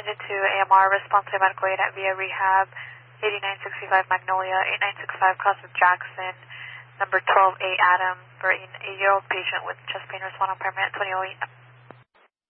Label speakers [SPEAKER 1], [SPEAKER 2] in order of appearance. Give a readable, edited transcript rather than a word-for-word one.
[SPEAKER 1] attended to AMR, response to medical aid at VIA Rehab, 8965 Magnolia, 8965 Cross of Jackson, number 12A Adam, for an 8-year-old patient with chest pain, respond on permanent 2008.